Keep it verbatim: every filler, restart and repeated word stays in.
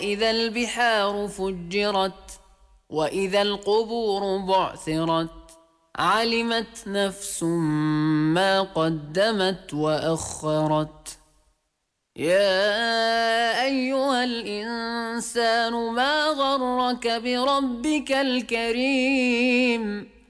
إذا البحار فجرت وإذا القبور بعثرت علمت نفس ما قدمت وأخرت. يا أيها الإنسان ما غرك بربك الكريم